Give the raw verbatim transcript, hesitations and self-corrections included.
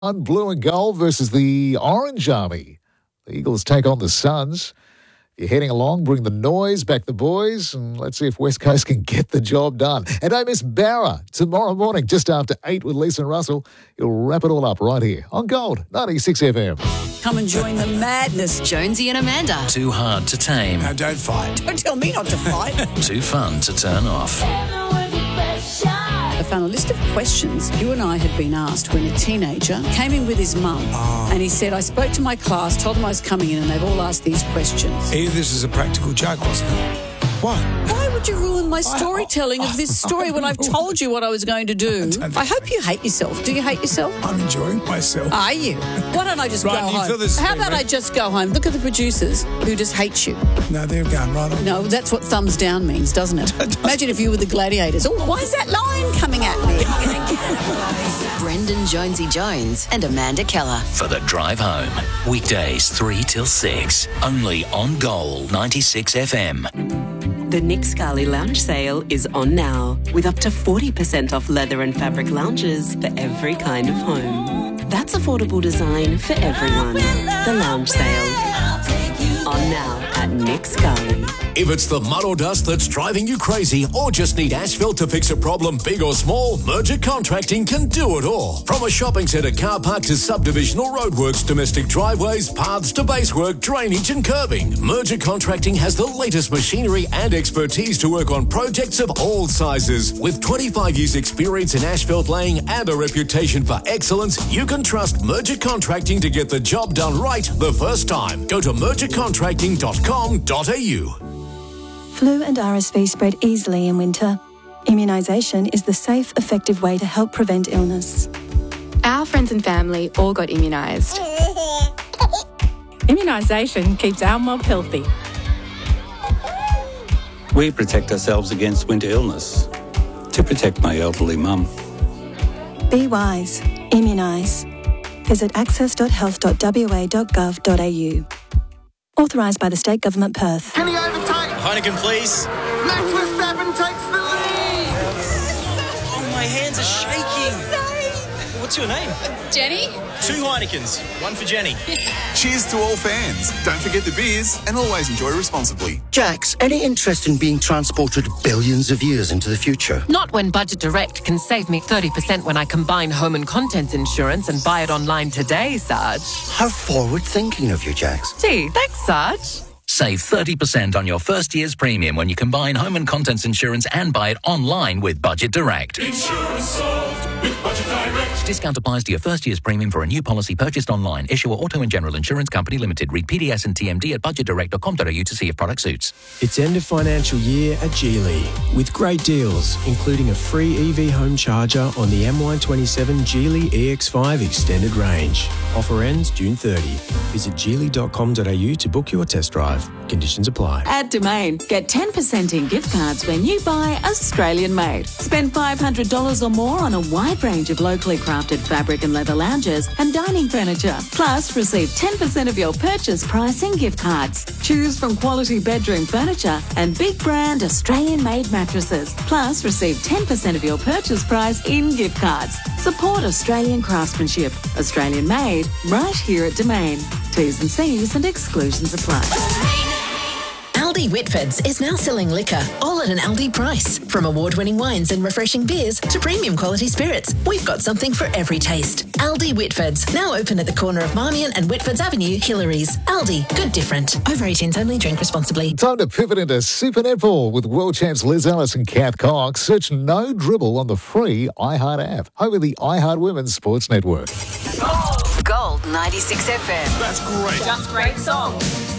On blue and gold versus the Orange Army. The Eagles take on the Suns. If you're heading along, bring the noise, back the boys, and let's see if West Coast can get the job done. And don't miss Barra tomorrow morning, just after eight with Lisa and Russell. You'll wrap it all up right here on Gold ninety-six F M. Come and join the madness. Jonesy and Amanda. Too hard to tame. Now don't fight. Don't tell me not to fight. Too fun to turn off. I found a list of questions you and I had been asked when a teenager came in with his mum. Oh. And he said, I spoke to my class, told them I was coming in, and they've all asked these questions. Hey, this is a practical joke, wasn't it? What? Why would you ruin my storytelling of this story when I've told you what I was going to do? I hope you hate yourself. Do you hate yourself? I'm enjoying myself. Are you? Why don't I just Right, go do you home? feel this How thing, about right? I just go home? Look at the producers who just hate you. No, they're going right on. No, that's what thumbs down means, doesn't it? Imagine if you were the gladiators. Oh, why is that line coming at me? Brendan Jonesy Jones and Amanda Keller. For the drive home. Weekdays three till six. Only on Gold ninety-six F M. The Nick Scali Lounge Sale is on now, with up to forty percent off leather and fabric lounges for every kind of home. That's affordable design for everyone. The Lounge Sale. On now at Nick Scali. If it's the mud or dust that's driving you crazy or just need asphalt to fix a problem big or small, Merger Contracting can do it all. From a shopping centre car park to subdivisional roadworks, domestic driveways, paths to basework, drainage and curbing, Merger Contracting has the latest machinery and expertise to work on projects of all sizes. With twenty-five years experience in asphalt laying and a reputation for excellence, you can trust Merger Contracting to get the job done right the first time. Go to merger contracting dot com dot a u. Flu and R S V spread easily in winter. Immunisation is the safe, effective way to help prevent illness. Our friends and family all got immunised. Immunisation keeps our mob healthy. We protect ourselves against winter illness to protect my elderly mum. Be wise. Immunise. Visit access dot health dot w a dot gov dot a u. Authorised by the State Government, Perth. Can he overtake? Heineken, please. Max Verstappen takes the lead. Oh, my hands are shaking. Sorry. What's your name? Jenny. Two Heinekens. One for Jenny. Cheers to all fans. Don't forget the beers and always enjoy responsibly. Jax, any interest in being transported billions of years into the future? Not when Budget Direct can save me thirty percent when I combine home and contents insurance and buy it online today, Sarge. How forward-thinking of you, Jax. Gee, thanks, Sarge. Save thirty percent on your first year's premium when you combine home and contents insurance and buy it online with Budget Direct. Insurance solved with Budget Direct. Discount applies to your first year's premium for a new policy purchased online. Issuer Auto and General Insurance Company Limited. Read P D S and T M D at budget direct dot com dot a u to see if product suits. It's end of financial year at Geely with great deals, including a free E V home charger on the M Y twenty-seven Geely E X five Extended Range. Offer ends June thirtieth. Visit geely dot com dot a u to book your test drive. Conditions apply. At Domain, get ten percent in gift cards when you buy Australian made. Spend five hundred dollars or more on a wide range of locally crafted fabric and leather lounges and dining furniture. Plus, receive ten percent of your purchase price in gift cards. Choose from quality bedroom furniture and big brand Australian made mattresses. Plus, receive ten percent of your purchase price in gift cards. Support Australian craftsmanship. Australian made, right here at Domain. T's and C's and exclusions apply. Aldi Whitfords is now selling liquor, all at an Aldi price. From award-winning wines and refreshing beers to premium quality spirits, we've got something for every taste. Aldi Whitfords, now open at the corner of Marmion and Whitfords Avenue, Hillary's. Aldi, good different. Over eighteens only, drink responsibly. Time to pivot into Super Netball with world champs Liz Ellis and Kath Cox. Search No Dribble on the free iHeart app, home of the iHeart Women's Sports Network. Gold ninety-six F M. That's great. Just great songs.